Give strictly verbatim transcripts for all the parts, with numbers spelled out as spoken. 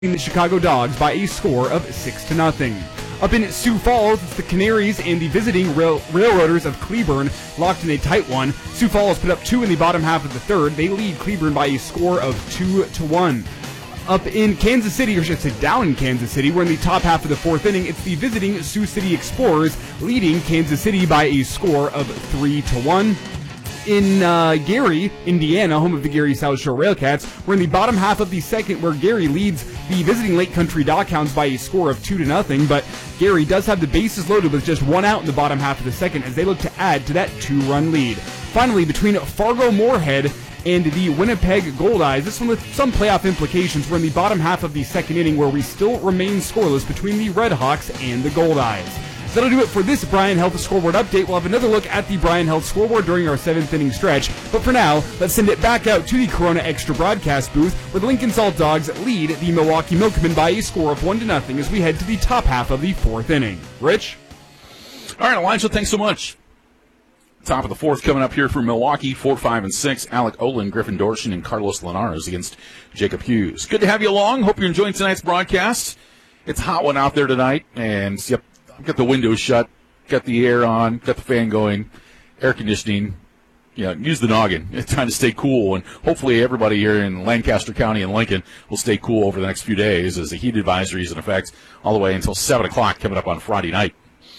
the Chicago Dogs by a score of six to nothing. Up in Sioux Falls, it's the Canaries and the visiting Rail- Railroaders of Cleburne locked in a tight one. Sioux Falls put up two in the bottom half of the third. They lead Cleburne by a score of two to one. Up in Kansas City, or should I say down in Kansas City, we're in the top half of the fourth inning. It's the visiting Sioux City Explorers leading Kansas City by a score of three to one. In uh, Gary, Indiana, home of the Gary South Shore Railcats, we're in the bottom half of the second, where Gary leads the visiting Lake Country Dockhounds by a score of two to nothing. But Gary does have the bases loaded with just one out in the bottom half of the second as they look to add to that two-run lead. Finally, between Fargo-Moorhead and the Winnipeg Goldeyes, this one with some playoff implications. We're in the bottom half of the second inning, where we still remain scoreless between the Redhawks and the Goldeyes. That'll do it for this Bryan Health Scoreboard update. We'll have another look at the Bryan Health Scoreboard during our seventh inning stretch. But for now, let's send it back out to the Corona Extra broadcast booth, where the Lincoln Salt Dogs lead the Milwaukee Milkmen by a score of one to nothing as we head to the top half of the fourth inning. Rich? All right, Elijah, thanks so much. Top of the fourth coming up here for Milwaukee, four, five, and six. Alec Olin, Griffin Dorshin, and Carlos Linares against Jacob Hughes. Good to have you along. Hope you're enjoying tonight's broadcast. It's a hot one out there tonight, and yep, got the windows shut, got the air on, got the fan going, air conditioning. Yeah, use the noggin. It's time to stay cool, and hopefully everybody here in Lancaster County and Lincoln will stay cool over the next few days as the heat advisory is in effect all the way until seven o'clock coming up on Friday night.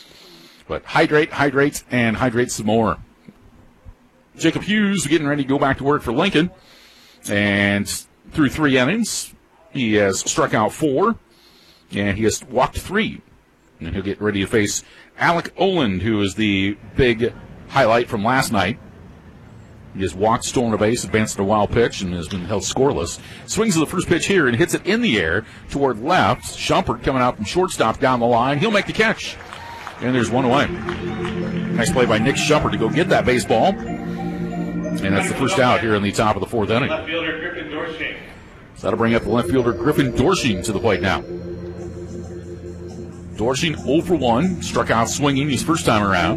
But hydrate, hydrate, and hydrate some more. Jacob Hughes getting ready to go back to work for Lincoln, and through three innings, he has struck out four, and he has walked three. And he'll get ready to face Alec Olin, who is the big highlight from last night. He has walked, stolen a base, advanced a wild pitch, and has been held scoreless. Swings to the first pitch here and hits it in the air toward left. Shumpert coming out from shortstop down the line. He'll make the catch. And there's one away. Nice play by Nick Shumpert to go get that baseball. And that's the first out here in the top of the fourth inning. Left fielder Griffin Dorshin. So that'll bring up the left fielder Griffin Dorshin to the plate now. Dorshin oh for one, struck out swinging his first time around.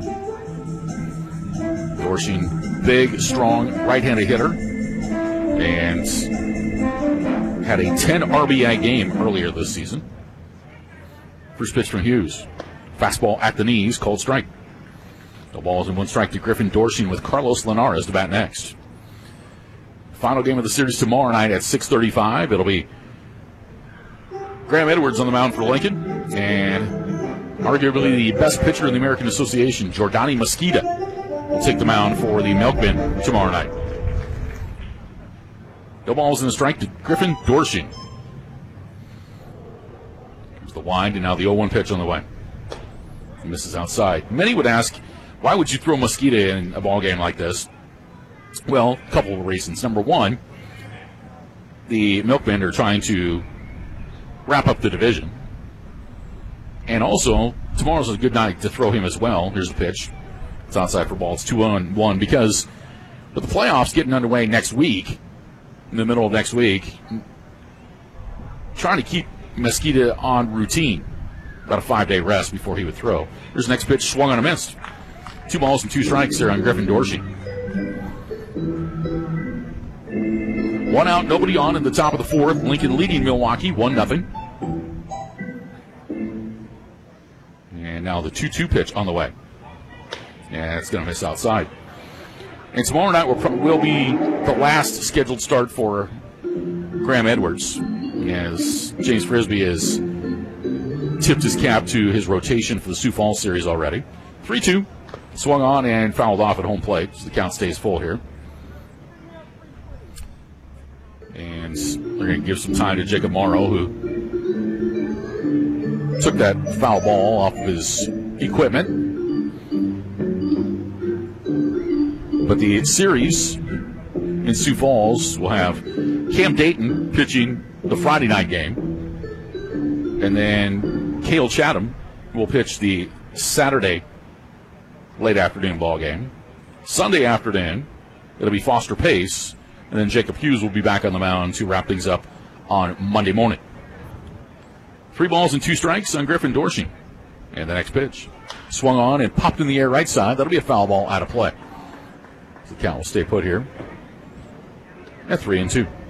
Dorshin, big, strong, right-handed hitter, and had a ten R B I game earlier this season. First pitch from Hughes. Fastball at the knees, called strike. The ball is in one strike to Griffin Dorshin with Carlos Linares to bat next. Final game of the series tomorrow night at six thirty-five. It'll be Graham Edwards on the mound for Lincoln, and arguably the best pitcher in the American Association, Jordani Mesquita, will take the mound for the Milkmen tomorrow night. No balls in the strike to Griffin Dorshin. Here's the wind, and now the oh one pitch on the way. He misses outside. Many would ask, why would you throw Mesquita in a ball game like this? Well, a couple of reasons. Number one, the Milkmen are trying to wrap up the division. And also, tomorrow's a good night to throw him as well. Here's the pitch. It's outside for ball. It's two on one because with the playoffs getting underway next week, in the middle of next week, trying to keep Mesquita on routine. About a five-day rest before he would throw. Here's the next pitch, swung on a miss. Two balls and two strikes there on Griffin Dorshin. One out, nobody on in the top of the fourth. Lincoln leading Milwaukee, one nothing. And now the two two pitch on the way. Yeah, it's going to miss outside. And tomorrow night will, pro- will be the last scheduled start for Graham Edwards, as James Frisbee has tipped his cap to his rotation for the Sioux Falls series already. three two. Swung on and fouled off at home plate, so the count stays full here. And they're going to give some time to Jacob Morrow, who took that foul ball off of his equipment. But the series in Sioux Falls will have Cam Dayton pitching the Friday night game. And then Cale Chatham will pitch the Saturday late afternoon ball game. Sunday afternoon, it'll be Foster Pace. And then Jacob Hughes will be back on the mound to wrap things up on Monday morning. Three balls and two strikes on Griffin Dorshin. And the next pitch. Swung on and popped in the air right side. That'll be a foul ball out of play. The count will stay put here at three and two.